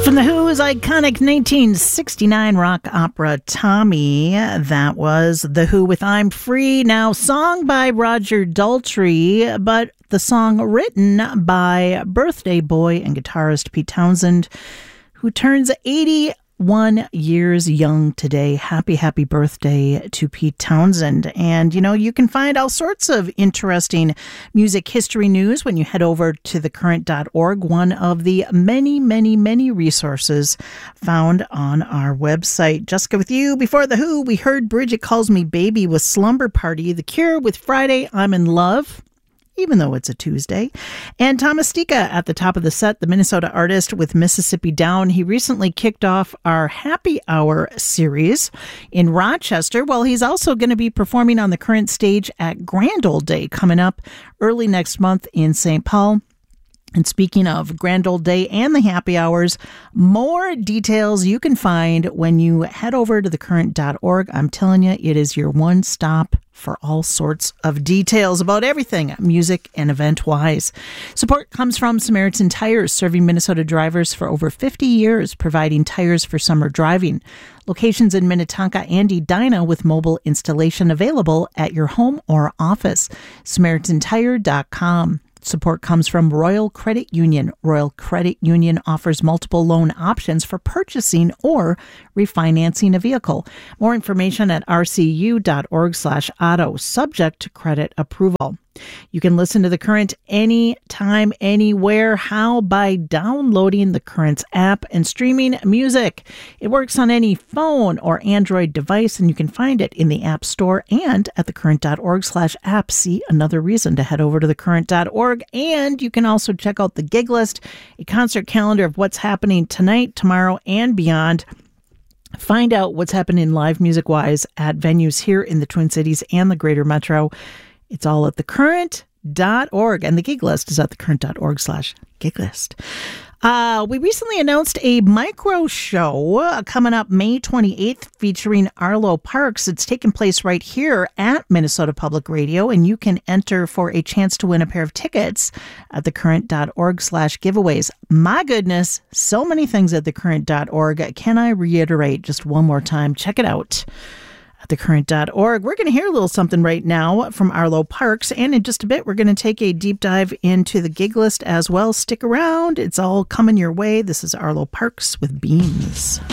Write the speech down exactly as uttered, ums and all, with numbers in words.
From The Who's iconic nineteen sixty-nine rock opera Tommy, that was The Who with I'm Free. Now, song by Roger Daltrey, but the song written by birthday boy and guitarist Pete Townshend, who turns eighty-one years young today. Happy, happy birthday to Pete Townshend. And, you know, you can find all sorts of interesting music history news when you head over to the current dot org, one of the many, many, many resources found on our website. Jessica with you. Before The Who, we heard Bridget Calls Me Baby with Slumber Party, The Cure with Friday, I'm in Love, even though it's a Tuesday. And Thomas Stika at the top of the set, the Minnesota artist with Mississippi Down. He recently kicked off our Happy Hour series in Rochester. Well, he's also going to be performing on the current stage at Grand Old Day coming up early next month in Saint Paul. And speaking of Grand Old Day and the Happy Hours, more details you can find when you head over to the current dot org. I'm telling you, it is your one stop for all sorts of details about everything music and event-wise. Support comes from Samaritan Tires, serving Minnesota drivers for over fifty years, providing tires for summer driving. Locations in Minnetonka and Edina with mobile installation available at your home or office. Samaritan Tire dot com. Support comes from Royal Credit Union. Royal Credit Union offers multiple loan options for purchasing or refinancing a vehicle. More information at r c u dot org slash auto, subject to credit approval. You can listen to The Current anytime, anywhere. How? By downloading the Current's app and streaming music. It works on any phone or Android device, and you can find it in the App Store and at the current dot org slash app. See, another reason to head over to the current dot org. And you can also check out the gig list, a concert calendar of what's happening tonight, tomorrow, and beyond. Find out what's happening live music-wise at venues here in the Twin Cities and the Greater Metro. It's all at the current dot org, and the gig list is at the current dot org slash gig list. Uh, we recently announced a micro show uh, coming up May twenty-eighth featuring Arlo Parks. It's taking place right here at Minnesota Public Radio, and you can enter for a chance to win a pair of tickets at the current dot org slash giveaways. My goodness, so many things at the current dot org. Can I reiterate just one more time? Check it out at the current dot org. We're going to hear a little something right now from Arlo Parks, and in just a bit, we're going to take a deep dive into the gig list as well. Stick around. It's all coming your way. This is Arlo Parks with Beams.